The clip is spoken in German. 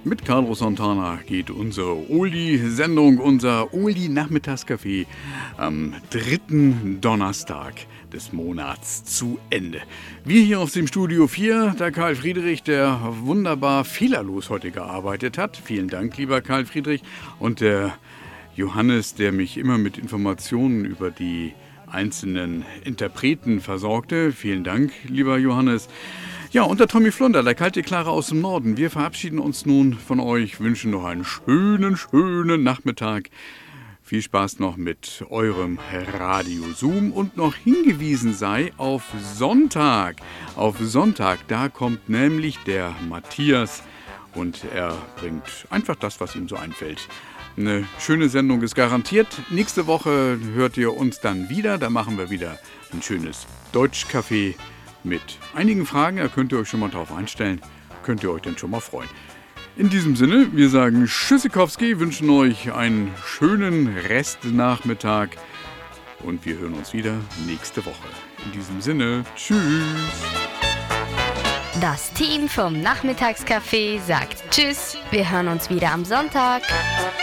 Mit Carlos Santana geht unsere Oldie-Sendung, unser Oldie-Nachmittagscafé am 3. Donnerstag des Monats zu Ende. Wir hier aus dem Studio 4, der Karl Friedrich, der wunderbar fehlerlos heute gearbeitet hat. Vielen Dank, lieber Karl Friedrich. Und der Johannes, der mich immer mit Informationen über die einzelnen Interpreten versorgte. Vielen Dank, lieber Johannes. Ja, und der Tommy Flunder, der kalte Klare aus dem Norden. Wir verabschieden uns nun von euch, wünschen noch einen schönen Nachmittag. Viel Spaß noch mit eurem Radio Zoom und noch hingewiesen sei auf Sonntag. Auf Sonntag, da kommt nämlich der Matthias und er bringt einfach das, was ihm so einfällt. Eine schöne Sendung ist garantiert. Nächste Woche hört ihr uns dann wieder. Da machen wir wieder ein schönes Deutschcafé mit einigen Fragen. Da könnt ihr euch schon mal drauf einstellen. Könnt ihr euch dann schon mal freuen. In diesem Sinne, wir sagen Tschüssikowski, wünschen euch einen schönen Restnachmittag und wir hören uns wieder nächste Woche. In diesem Sinne, tschüss. Das Team vom Nachmittagscafé sagt Tschüss. Wir hören uns wieder am Sonntag.